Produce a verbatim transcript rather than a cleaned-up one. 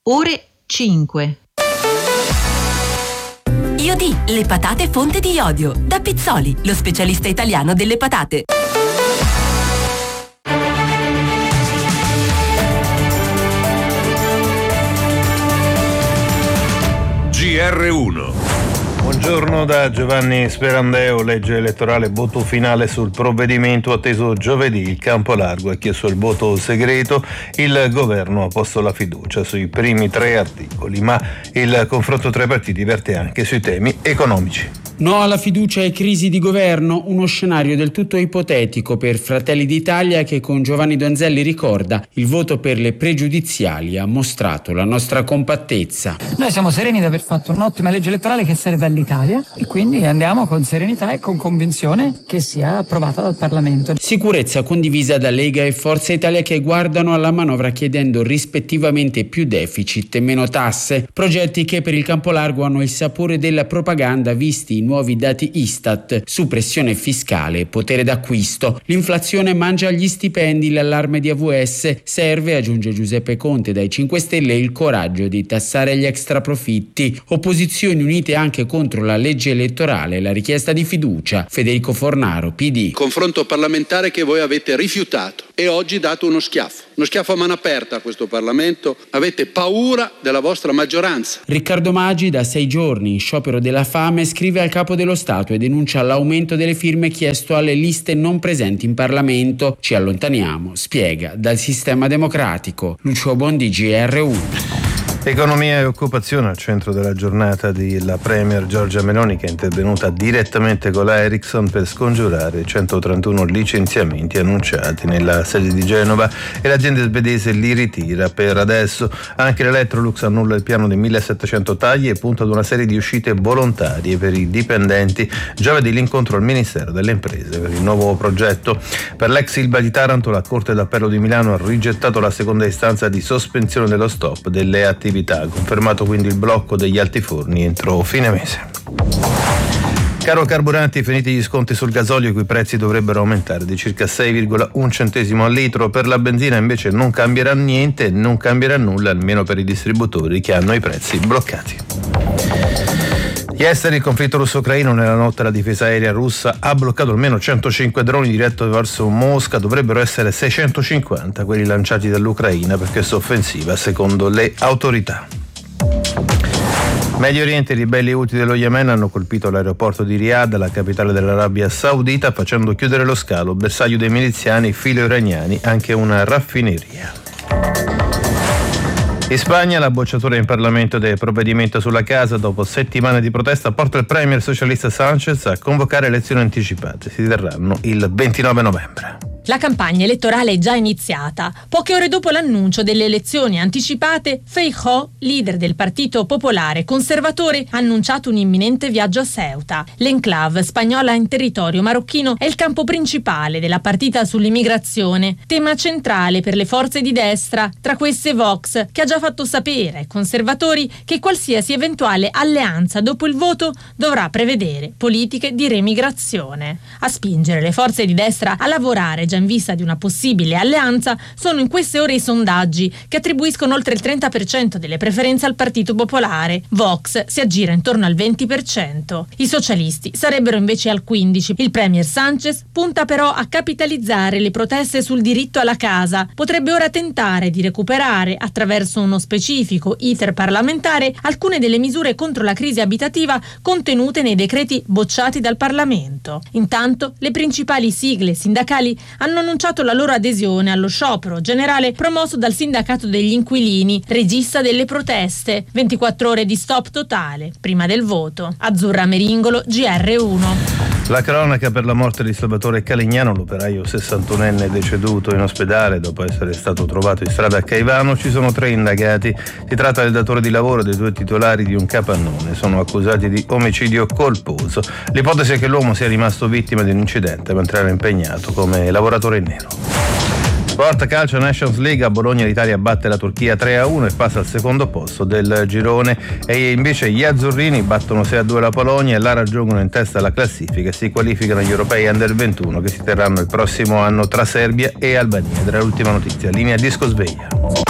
ore cinque. Iodi, le patate fonte di iodio. Da Pizzoli, lo specialista italiano delle patate. G R uno. Buongiorno da Giovanni Sperandeo. Legge elettorale, voto finale sul provvedimento atteso giovedì. Il campo largo ha chiesto il voto segreto, il governo ha posto la fiducia sui primi tre articoli, ma il confronto tra i partiti verte anche sui temi economici. No alla fiducia e crisi di governo, uno scenario del tutto ipotetico per Fratelli d'Italia che con Giovanni Donzelli ricorda: il voto per le pregiudiziali ha mostrato la nostra compattezza. Noi siamo sereni di aver fatto un'ottima legge elettorale che serve all'Italia e quindi andiamo con serenità e con convinzione che sia approvata dal Parlamento. Sicurezza condivisa da Lega e Forza Italia che guardano alla manovra chiedendo rispettivamente più deficit e meno tasse, progetti che per il campo largo hanno il sapore della propaganda visti in nuovi dati Istat su pressione fiscale e potere d'acquisto. L'inflazione mangia gli stipendi, l'allarme di A V S. Serve, aggiunge Giuseppe Conte dai cinque Stelle, il coraggio di tassare gli extraprofitti. Opposizioni unite anche contro la legge elettorale e la richiesta di fiducia. Federico Fornaro, P D. Confronto parlamentare che voi avete rifiutato e oggi dato uno schiaffo. Uno schiaffo a mano aperta a questo Parlamento. Avete paura della vostra maggioranza. Riccardo Maggi, da sei giorni in sciopero della fame, scrive al capo dello Stato e denuncia l'aumento delle firme chiesto alle liste non presenti in Parlamento. Ci allontaniamo, spiega, dal sistema democratico. Lucio Bondi, G R uno. Economia e occupazione al centro della giornata della Premier Giorgia Meloni, che è intervenuta direttamente con la Ericsson per scongiurare centotrentuno licenziamenti annunciati nella sede di Genova, e l'azienda svedese li ritira per adesso. Anche l'Electrolux annulla il piano di millesettecento tagli e punta ad una serie di uscite volontarie per i dipendenti. Giovedì l'incontro al Ministero delle Imprese per il nuovo progetto. Per l'ex Ilva di Taranto la Corte d'Appello di Milano ha rigettato la seconda istanza di sospensione dello stop delle attività. Confermato quindi il blocco degli altiforni entro fine mese. Caro carburanti, finiti gli sconti sul gasolio, i cui prezzi dovrebbero aumentare di circa sei virgola uno centesimo al litro. Per la benzina invece non cambierà niente, non cambierà nulla, almeno per i distributori che hanno i prezzi bloccati. Gli esteri, il conflitto russo-ucraino. Nella notte la difesa aerea russa ha bloccato almeno centocinque droni diretti verso Mosca. Dovrebbero essere seicentocinquanta quelli lanciati dall'Ucraina per questa offensiva, secondo le autorità. Medio Oriente, i ribelli Houthi dello Yemen hanno colpito l'aeroporto di Riyadh, la capitale dell'Arabia Saudita, facendo chiudere lo scalo, bersaglio dei miliziani filo-iraniani, anche una raffineria. In Spagna la bocciatura in Parlamento del provvedimento sulla casa, dopo settimane di protesta, porta il premier socialista Sánchez a convocare elezioni anticipate. Si terranno il ventinove novembre. La campagna elettorale è già iniziata. Poche ore dopo l'annuncio delle elezioni anticipate, Feijóo, leader del Partito Popolare Conservatore, ha annunciato un imminente viaggio a Ceuta. L'enclave spagnola in territorio marocchino è il campo principale della partita sull'immigrazione, tema centrale per le forze di destra, tra queste Vox, che ha già fatto sapere ai conservatori che qualsiasi eventuale alleanza dopo il voto dovrà prevedere politiche di remigrazione. A spingere le forze di destra a lavorare già in vista di una possibile alleanza sono in queste ore i sondaggi che attribuiscono oltre il trenta per cento delle preferenze al Partito Popolare. Vox si aggira intorno al venti per cento. I socialisti sarebbero invece al quindici per cento. Il premier Sánchez punta però a capitalizzare le proteste sul diritto alla casa. Potrebbe ora tentare di recuperare, attraverso uno specifico iter parlamentare, alcune delle misure contro la crisi abitativa contenute nei decreti bocciati dal Parlamento. Intanto le principali sigle sindacali hanno hanno annunciato la loro adesione allo sciopero generale promosso dal sindacato degli inquilini, regista delle proteste. ventiquattro ore di stop totale prima del voto. Azzurra Meringolo, G R uno. La cronaca per la morte di Salvatore Calignano, l'operaio sessantunenne deceduto in ospedale dopo essere stato trovato in strada a Caivano. Ci sono tre indagati. Si tratta del datore di lavoro e dei due titolari di un capannone. Sono accusati di omicidio colposo. L'ipotesi è che l'uomo sia rimasto vittima di un incidente mentre era impegnato come lavoratore in nero. Sport calcio Nations League, a Bologna l'Italia batte la Turchia tre a uno e passa al secondo posto del girone, e invece gli azzurrini battono sei a due la Polonia e la raggiungono in testa alla classifica e si qualificano agli europei under ventuno che si terranno il prossimo anno tra Serbia e Albania. Ed era l'ultima notizia. Linea disco sveglia.